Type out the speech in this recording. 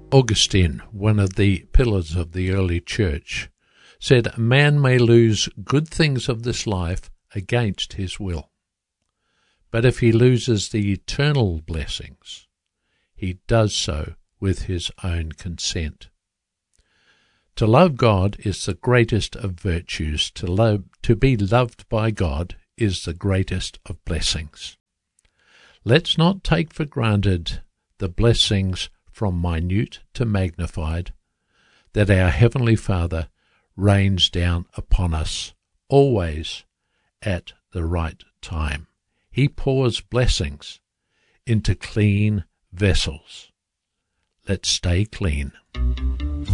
Augustine, one of the pillars of the early church, said, "A man may lose good things of this life against his will. But if he loses the eternal blessings, he does so with his own consent." To love God is the greatest of virtues. To be loved by God is the greatest of blessings. Let's not take for granted the blessings from minute to magnified that our Heavenly Father rains down upon us, always at the right time. He pours blessings into clean vessels. Let's stay clean.